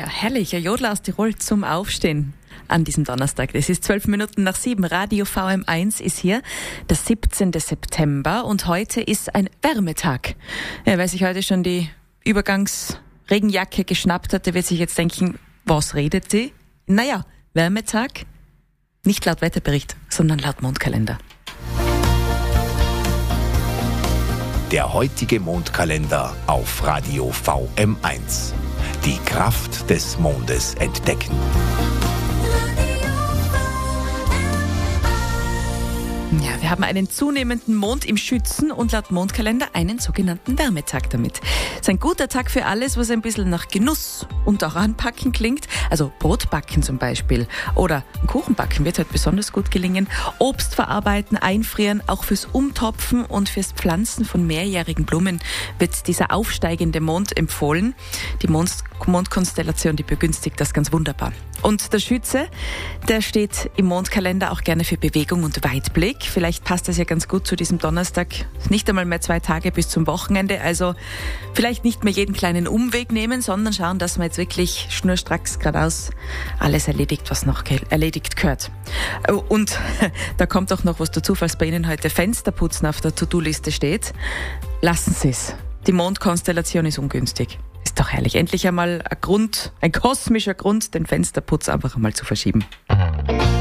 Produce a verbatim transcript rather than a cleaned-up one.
herrlich, ein Jodler aus Tirol zum Aufstehen an diesem Donnerstag. Es ist zwölf Minuten nach sieben. Radio V M eins ist hier, der siebzehnten September, und heute ist ein Wärmetag. Ja, wer sich heute schon die Übergangsregenjacke geschnappt hat, der wird sich jetzt denken, was redet sie? Naja, Wärmetag, nicht laut Wetterbericht, sondern laut Mondkalender. Der heutige Mondkalender auf Radio V M eins. Die Kraft des Mondes entdecken. Ja, wir haben einen zunehmenden Mond im Schützen und laut Mondkalender einen sogenannten Wärmetag damit. Es ist ein guter Tag für alles, was ein bisschen nach Genuss und auch Anpacken klingt. Also Brotbacken zum Beispiel oder Kuchenbacken wird heute besonders gut gelingen. Obst verarbeiten, einfrieren, auch fürs Umtopfen und fürs Pflanzen von mehrjährigen Blumen wird dieser aufsteigende Mond empfohlen. Die Mond- Mondkonstellation, die begünstigt das ganz wunderbar. Und der Schütze, der steht im Mondkalender auch gerne für Bewegung und Weitblick. Vielleicht passt das ja ganz gut zu diesem Donnerstag. Nicht einmal mehr zwei Tage bis zum Wochenende. Also vielleicht nicht mehr jeden kleinen Umweg nehmen, sondern schauen, dass man jetzt wirklich schnurstracks geradeaus alles erledigt, was noch erledigt gehört. Und da kommt auch noch was dazu, falls bei Ihnen heute Fensterputzen auf der To-Do-Liste steht. Lassen Sie es. Die Mondkonstellation ist ungünstig. Ist doch herrlich. Endlich einmal ein Grund, ein kosmischer Grund, den Fensterputz einfach einmal zu verschieben.